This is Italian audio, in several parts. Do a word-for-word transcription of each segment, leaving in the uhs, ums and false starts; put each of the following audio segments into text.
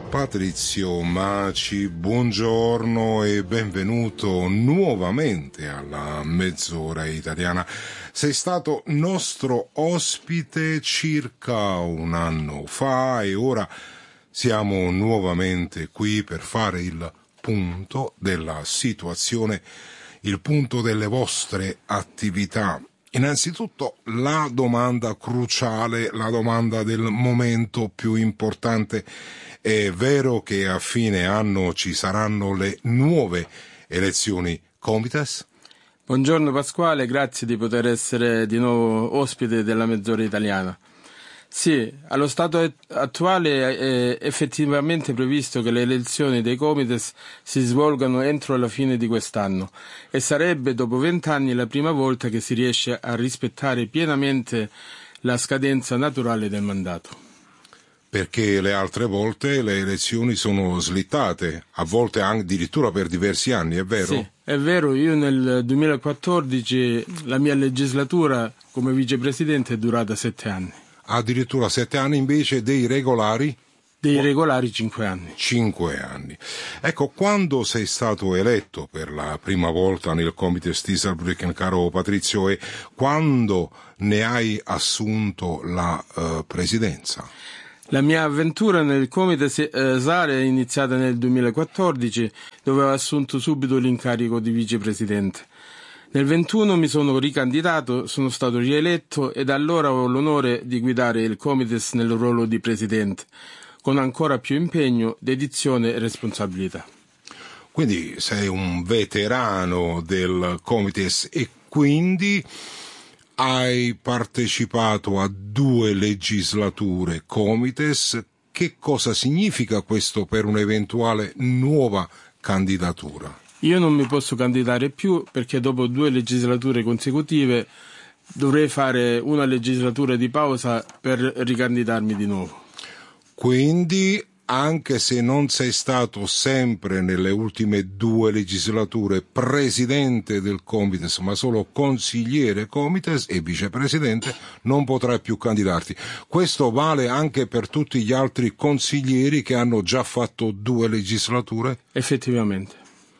Patrizio Maci, buongiorno e benvenuto nuovamente alla Mezz'ora Italiana. Sei stato nostro ospite circa un anno fa e ora siamo nuovamente qui per fare il punto della situazione, il punto delle vostre attività. Innanzitutto la domanda cruciale, la domanda del momento più importante. È vero che a fine anno ci saranno le nuove elezioni Comites? Buongiorno Pasquale, grazie di poter essere di nuovo ospite della Mezz'ora Italiana. Sì, allo stato attuale è effettivamente previsto che le elezioni dei Comites si svolgano entro la fine di quest'anno e sarebbe dopo vent'anni la prima volta che si riesce a rispettare pienamente la scadenza naturale del mandato. Perché le altre volte le elezioni sono slittate, a volte anche addirittura per diversi anni, è vero? Sì, è vero, io nel duemilaquattordici la mia legislatura come vicepresidente è durata sette anni. Addirittura sette anni invece dei regolari? Dei regolari cinque anni. Cinque anni. Ecco, quando sei stato eletto per la prima volta nel Comites di Saarbrücken, caro Patrizio, e quando ne hai assunto la uh, presidenza? La mia avventura nel Comites eh, Saar è iniziata nel duemilaquattordici, dove ho assunto subito l'incarico di vicepresidente. Nel ventuno mi sono ricandidato, sono stato rieletto e da allora ho l'onore di guidare il Comites nel ruolo di presidente, con ancora più impegno, dedizione e responsabilità. Quindi sei un veterano del Comites e quindi hai partecipato a due legislature Comites. Che cosa significa questo per un'eventuale nuova candidatura? Io non mi posso candidare più perché dopo due legislature consecutive dovrei fare una legislatura di pausa per ricandidarmi di nuovo. Quindi, anche se non sei stato sempre nelle ultime due legislature presidente del Comites, ma solo consigliere Comites e vicepresidente, non potrai più candidarti. Questo vale anche per tutti gli altri consiglieri che hanno già fatto due legislature? Effettivamente.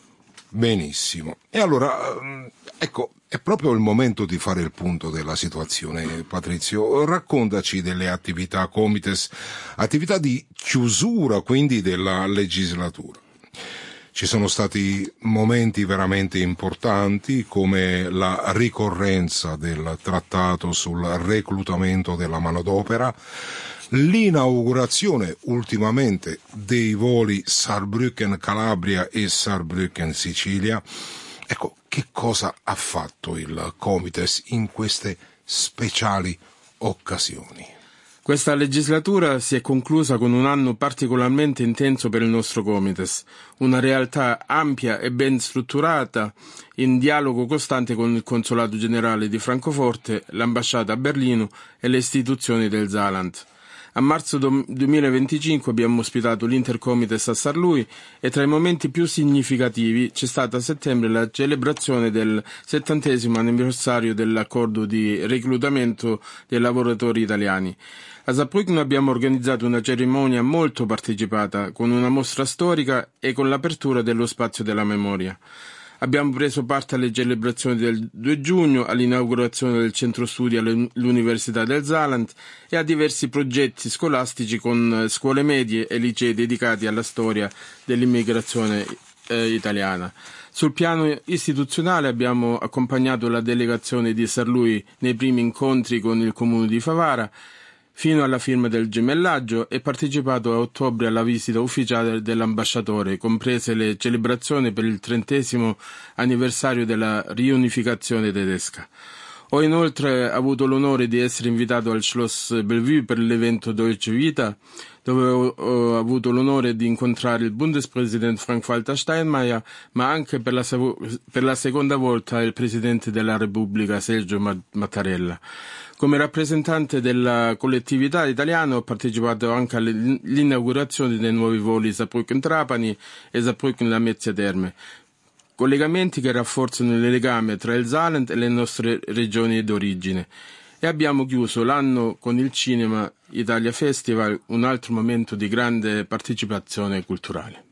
Benissimo. E allora, ecco, è proprio il momento di fare il punto della situazione, Patrizio. Raccontaci delle attività Comites, attività di chiusura quindi della legislatura. Ci sono stati momenti veramente importanti come la ricorrenza del trattato sul reclutamento della manodopera, l'inaugurazione ultimamente dei voli Saarbrücken Calabria e Saarbrücken Sicilia. Ecco, che cosa ha fatto il Comites in queste speciali occasioni? Questa legislatura si è conclusa con un anno particolarmente intenso per il nostro Comites, una realtà ampia e ben strutturata, in dialogo costante con il Consolato Generale di Francoforte, l'ambasciata a Berlino e le istituzioni del Saarland. A marzo duemilaventicinque abbiamo ospitato l'Intercomites a Saarlouis e tra i momenti più significativi c'è stata a settembre la celebrazione del settantesimo anniversario dell'accordo di reclutamento dei lavoratori italiani. A Saarbrücken abbiamo organizzato una cerimonia molto partecipata, con una mostra storica e con l'apertura dello spazio della memoria. Abbiamo preso parte alle celebrazioni del due giugno, all'inaugurazione del centro studi all'Università del Saarland e a diversi progetti scolastici con scuole medie e licei dedicati alla storia dell'immigrazione eh, italiana. Sul piano istituzionale abbiamo accompagnato la delegazione di Saarlouis nei primi incontri con il comune di Favara, fino alla firma del gemellaggio e partecipato a ottobre alla visita ufficiale dell'ambasciatore, comprese le celebrazioni per il trentesimo anniversario della riunificazione tedesca. Ho inoltre avuto l'onore di essere invitato al Schloss Bellevue per l'evento Deutsche Vita, dove ho, ho avuto l'onore di incontrare il Bundespräsident Frank-Walter Steinmeier, ma anche per la, per la seconda volta il Presidente della Repubblica Sergio Mattarella. Come rappresentante della collettività italiana ho partecipato anche all'inaugurazione dei nuovi voli Saarbrücken-Trapani e Saarbrücken-Lamezia Terme, collegamenti che rafforzano il legame tra il Saarland e le nostre regioni d'origine. e abbiamo chiuso l'anno con il Cinema Italia Festival, un altro momento di grande partecipazione culturale.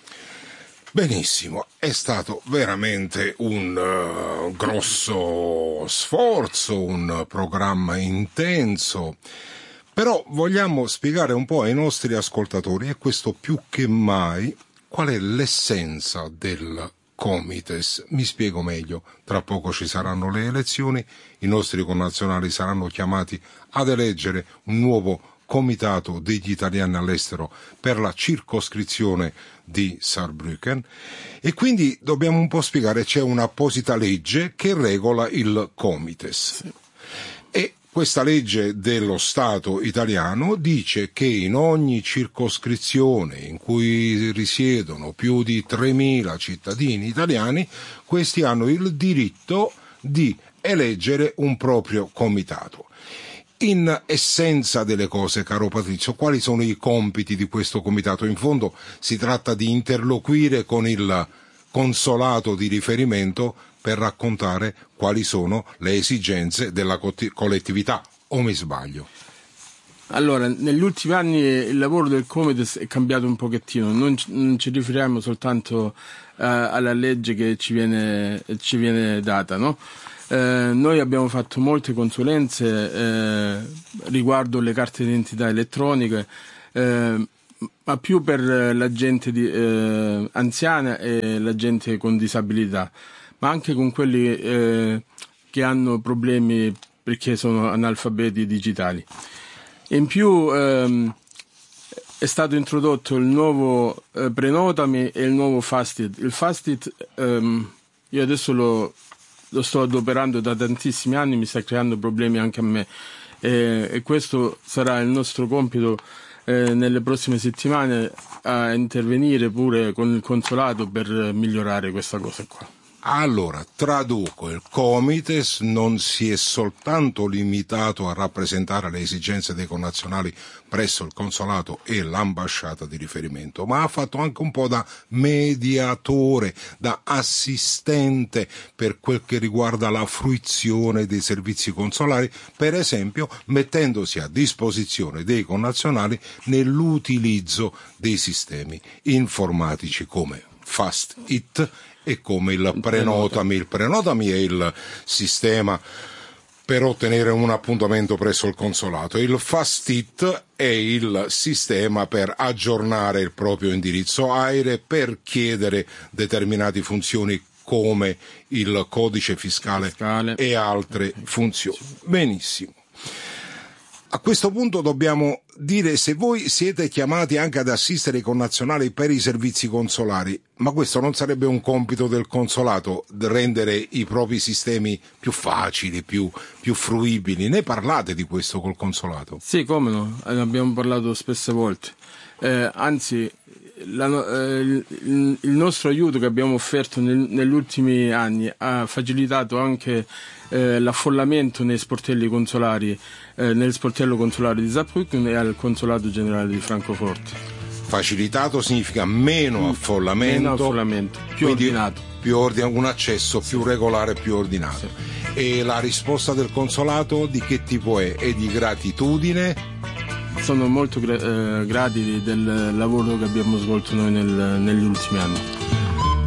Benissimo, è stato veramente un uh, grosso sforzo, un programma intenso, però vogliamo spiegare un po' ai nostri ascoltatori, e questo più che mai, qual è l'essenza del Comites. Mi spiego meglio: tra poco ci saranno le elezioni, i nostri connazionali saranno chiamati ad eleggere un nuovo comitato degli italiani all'estero per la circoscrizione di Saarbrücken, e quindi dobbiamo un po' spiegare, c'è un'apposita legge che regola il Comites. Sì. E questa legge dello Stato italiano dice che in ogni circoscrizione in cui risiedono più di tremila cittadini italiani, questi hanno il diritto di eleggere un proprio comitato. In essenza delle cose, caro Patrizio, quali sono i compiti di questo comitato? In fondo si tratta di interloquire con il consolato di riferimento per raccontare quali sono le esigenze della collettività, o mi sbaglio? Allora, negli ultimi anni il lavoro del Comites è cambiato un pochettino, non ci, non ci riferiamo soltanto uh, alla legge che ci viene, ci viene data, no? Eh, noi abbiamo fatto molte consulenze eh, riguardo le carte d'identità elettroniche, eh, ma più per la gente di, eh, anziana e la gente con disabilità, ma anche con quelli eh, che hanno problemi perché sono analfabeti digitali. In più ehm, è stato introdotto il nuovo eh, Prenotami e il nuovo Fastit. Il Fastit ehm, io adesso lo lo sto adoperando da tantissimi anni, mi sta creando problemi anche a me, e, e questo sarà il nostro compito eh, nelle prossime settimane, a intervenire pure con il consolato per migliorare questa cosa qua. Allora, traduco, il Comites non si è soltanto limitato a rappresentare le esigenze dei connazionali presso il consolato e l'ambasciata di riferimento, ma ha fatto anche un po' da mediatore, da assistente per quel che riguarda la fruizione dei servizi consolari, per esempio mettendosi a disposizione dei connazionali nell'utilizzo dei sistemi informatici come Fastit e come il Prenotami. Il Prenotami è il sistema per ottenere un appuntamento presso il consolato. Il Fastit è il sistema per aggiornare il proprio indirizzo AIRE, per chiedere determinate funzioni come il codice fiscale, fiscale. e altre funzioni. Benissimo. A questo punto dobbiamo dire, se voi siete chiamati anche ad assistere i connazionali per i servizi consolari, ma questo non sarebbe un compito del consolato, rendere i propri sistemi più facili, più, più fruibili? Ne parlate di questo col consolato? Sì, come no, ne abbiamo parlato spesse volte. Eh, anzi, la, eh, il, il nostro aiuto che abbiamo offerto nel, negli ultimi anni ha facilitato anche eh, l'affollamento nei sportelli consolari, eh, nel sportello consolare di Saarbrücken e al consolato generale di Francoforte. Facilitato significa meno affollamento, meno affollamento, più ordinato, più ordinato, un accesso più regolare, più ordinato. Sì. E la risposta del consolato di che tipo è? È di gratitudine? Sono molto gra- eh, grati del lavoro che abbiamo svolto noi nel, negli ultimi anni.